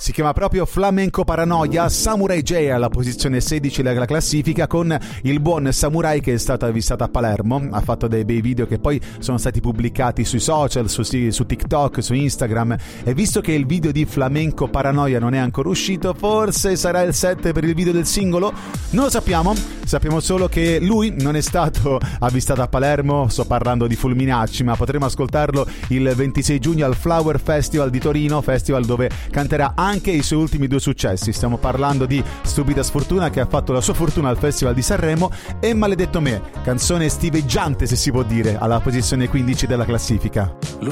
si chiama proprio Flamenco Paranoia. Samurai J alla posizione 16 della classifica, con il buon Samurai che è stato avvistato a Palermo, ha fatto dei bei video che poi sono stati pubblicati sui social, su TikTok, su Instagram, e visto che il video di Flamenco Paranoia non è ancora uscito, forse sarà il 7 per il video del singolo, non lo sappiamo solo che lui non è stato avvistato a Palermo, sto parlando di Fulminacci, ma potremo ascoltarlo il 26 giugno al Flower Festival di Torino, festival dove canterà anche i suoi ultimi 2 successi. Stiamo parlando di Stupida Sfortuna, che ha fatto la sua fortuna al Festival di Sanremo, e Maledetto Me, canzone stiveggiante se si può dire, alla posizione 15 della classifica.